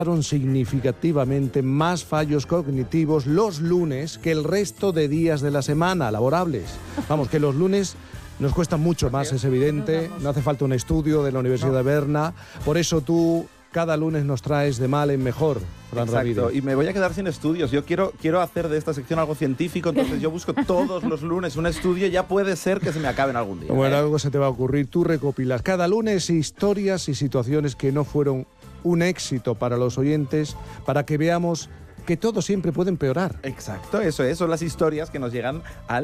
significativamente más fallos cognitivos los lunes que el resto de días de la semana laborables. Vamos, que los lunes nos cuesta mucho más, es evidente. No hace falta un estudio de la Universidad de Berna. Por eso tú cada lunes nos traes de mal en mejor, Fran Ramírez. Y me voy a quedar sin estudios. Yo quiero hacer de esta sección algo científico, entonces yo busco todos los lunes un estudio. Ya puede ser que se me acaben algún día. Bueno, algo se te va a ocurrir. Tú recopilas cada lunes historias y situaciones que no fueron un éxito para los oyentes, para que veamos que todo siempre puede empeorar. Exacto, eso es. Son las historias que nos llegan al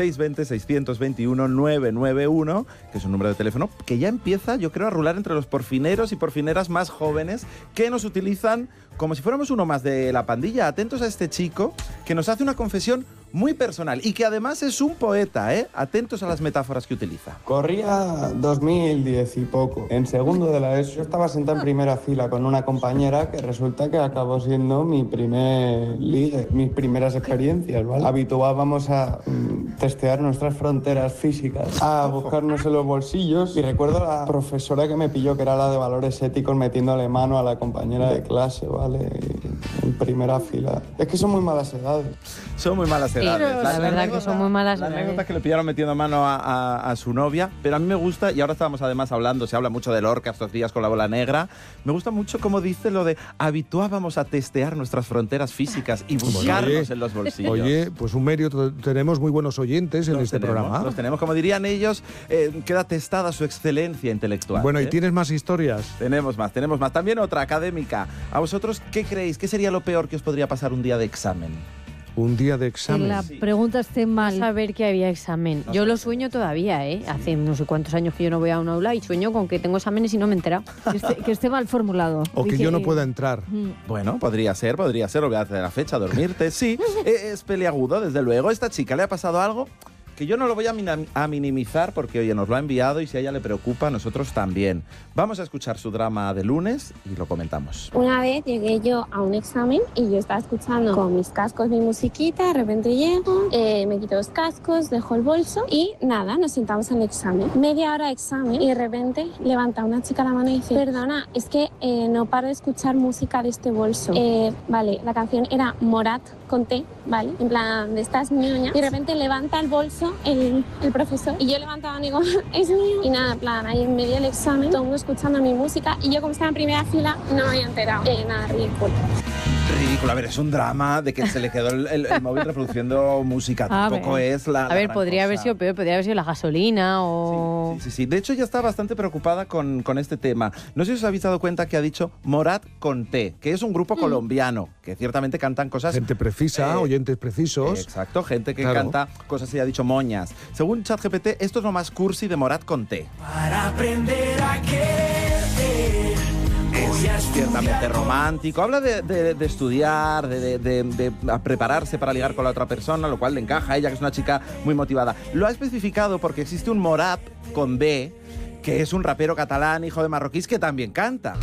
620-621-991, que es un número de teléfono que ya empieza, yo creo, a rular entre los porfineros y porfineras más jóvenes que nos utilizan como si fuéramos uno más de la pandilla. Atentos a este chico que nos hace una confesión muy personal y que además es un poeta, ¿eh? Atentos a las metáforas que utiliza. Corría 2010 y poco. En segundo de la ESO yo estaba sentado en primera fila con una compañera que resulta que acabó siendo mi primer ligue, mis primeras experiencias, ¿vale? Habituábamos a testear nuestras fronteras físicas, a buscarnos en los bolsillos, y recuerdo a la profesora que me pilló, que era la de valores éticos, metiéndole mano a la compañera de clase, ¿vale? En primera fila. Es que son muy malas edades. Son muy malas edades. La verdad que son muy malas edades. La anécdota edades. que le pillaron metiendo mano a su novia, pero a mí me gusta, y ahora estábamos además hablando, se habla mucho de Lorca estos días con la bola negra, me gusta mucho cómo dice lo de habituábamos a testear nuestras fronteras físicas y buscarnos en los bolsillos. Oye, pues un mérito, tenemos muy buenos oyentes en este programa. Los tenemos, como dirían ellos, queda testada su excelencia intelectual. Bueno, ¿y tienes más historias? Tenemos más. También otra académica. ¿A vosotros qué creéis? ¿Qué sería lo peor que os podría pasar un día de examen? Un día de examen. La pregunta esté mal. Saber que había examen. Yo lo sueño todavía, ¿eh? Sí. Hace no sé cuántos años que yo no voy a un aula y sueño con que tengo exámenes y no me he enterado. Que esté mal formulado. O que yo no pueda entrar. Bueno, podría ser, olvídate de la fecha, dormirte. Sí, es peliagudo, desde luego. ¿A esta chica le ha pasado algo? Que yo no lo voy a minimizar porque, oye, nos lo ha enviado y si a ella le preocupa, a nosotros también. Vamos a escuchar su drama de lunes y lo comentamos. Una vez llegué yo a un examen y yo estaba escuchando con mis cascos mi musiquita, de repente llego, me quito los cascos, dejo el bolso y nada, nos sentamos en el examen. Media hora de examen y de repente levanta una chica la mano y dice: perdona, es que no paro de escuchar música de este bolso. Vale, la canción era Morat con T, ¿vale? En plan, de estas ñoñas. Y de repente levanta el bolso el profesor y yo levantaba y digo: es mío. Y nada, en plan, ahí en medio del examen, todo el mundo escuchando mi música y yo, como estaba en primera fila, no me había enterado. Nada, ridículo. Ridículo, a ver, es un drama de que se le quedó el móvil reproduciendo música. Tampoco es la. A ver, podría haber sido peor, podría haber sido la gasolina o. Sí. De hecho, ella está bastante preocupada con este tema. No sé si os habéis dado cuenta que ha dicho Morat con T, que es un grupo colombiano, que ciertamente cantan cosas. Gente precisa, oyentes precisos. Exacto, gente que canta cosas, se ha dicho moñas. Según ChatGPT, esto es lo más cursi de Morat con T. Para aprender a quererte. Es ciertamente romántico, habla de estudiar, de prepararse para ligar con la otra persona, lo cual le encaja a ella, que es una chica muy motivada. Lo ha especificado porque existe un Morat con B, que es un rapero catalán, hijo de marroquíes, que también canta.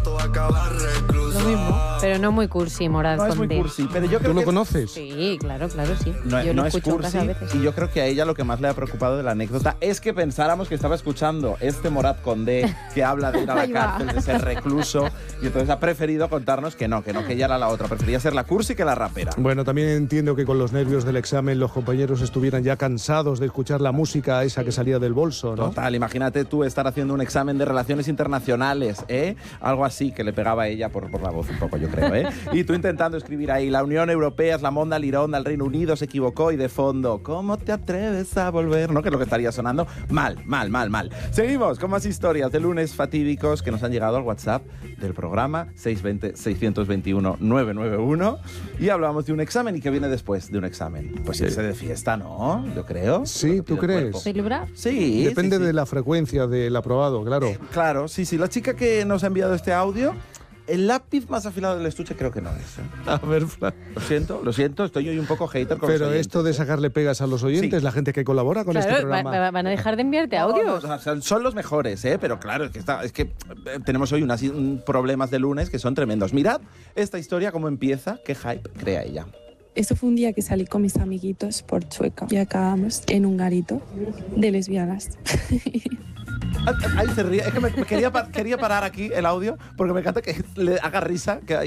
Lo mismo, pero no muy cursi, Morat con D. No es muy cursi, pero yo creo ¿Tú lo conoces? Sí, claro, sí. Yo no es cursi, y yo creo que a ella lo que más le ha preocupado de la anécdota es que pensáramos que estaba escuchando este Morat con D, que habla de ir a la cárcel, de ser recluso, y entonces ha preferido contarnos que ella era la otra, prefería ser la cursi que la rapera. Bueno, también entiendo que con los nervios del examen los compañeros estuvieran ya cansados de escuchar la música esa que salía del bolso, ¿no? Total, imagínate tú estar haciendo un examen de relaciones internacionales, algo así que le pegaba a ella por la voz un poco, yo creo, y tú intentando escribir ahí: la Unión Europea es la monda lironda, el Reino Unido se equivocó, y de fondo: ¿cómo te atreves a volver? ¿No? Que es lo que estaría sonando. Mal. Seguimos con más historias de lunes fatídicos que nos han llegado al WhatsApp del programa 620-621-991 y hablamos de un examen. ¿Y qué viene después de un examen? Pues irse de fiesta, ¿no? Yo creo. Sí, ¿tú crees? ¿Celebrar? Sí. Depende de la frecuencia del aprobado, claro. Claro, sí. La chica que nos ha enviado este audio, el lápiz más afilado del estuche creo que no es. A ver, Fran. Lo siento, estoy hoy un poco hater con Pero los oyentes. Esto de sacarle pegas a los oyentes, la gente que colabora con este programa. ¿Van a dejar de enviarte audios? No, son los mejores, pero claro, es que tenemos hoy unos problemas de lunes que son tremendos. Mirad esta historia, cómo empieza, qué hype crea ella. Eso fue un día que salí con mis amiguitos por Chueca y acabamos en un garito de lesbianas. Ahí se ríe. Es que quería parar aquí el audio porque me encanta que le haga risa que